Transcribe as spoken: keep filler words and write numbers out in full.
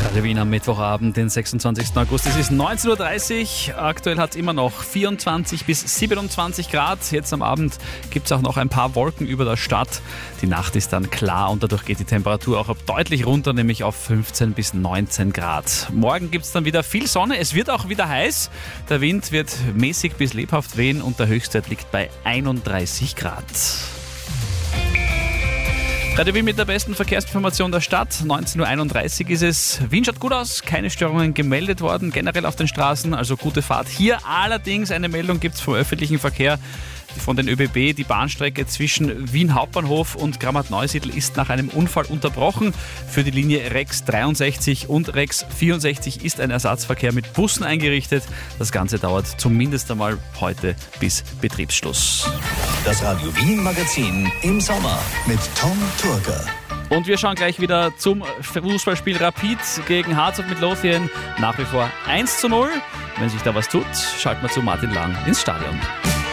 Radio Wien am Mittwochabend, den sechsundzwanzigsten August. Es ist neunzehn Uhr dreißig. Aktuell hat es immer noch vierundzwanzig bis siebenundzwanzig Grad. Jetzt am Abend gibt es auch noch ein paar Wolken über der Stadt. Die Nacht ist dann klar und dadurch geht die Temperatur auch deutlich runter, nämlich auf fünfzehn bis neunzehn Grad. Morgen gibt es dann wieder viel Sonne. Es wird auch wieder heiß. Der Wind wird mäßig bis lebhaft wehen und der Höchstwert liegt bei einunddreißig Grad. Radio Wien mit der besten Verkehrsinformation der Stadt. neunzehn Uhr einunddreißig ist es. Wien schaut gut aus, keine Störungen gemeldet worden, generell auf den Straßen, also gute Fahrt. Hier allerdings eine Meldung gibt es vom öffentlichen Verkehr, von den ÖBB. Die Bahnstrecke zwischen Wien Hauptbahnhof und Grammat-Neusiedl ist nach einem Unfall unterbrochen. Für die Linie Rex dreiundsechzig und Rex vierundsechzig ist ein Ersatzverkehr mit Bussen eingerichtet. Das Ganze dauert zumindest einmal heute bis Betriebsschluss. Das Radio Wien Magazin im Sommer mit Tom Turger. Und wir schauen gleich wieder zum Fußballspiel Rapid gegen Hearts of Midlothian. Nach wie vor eins zu null. Wenn sich da was tut, schalten wir zu Martin Lang ins Stadion.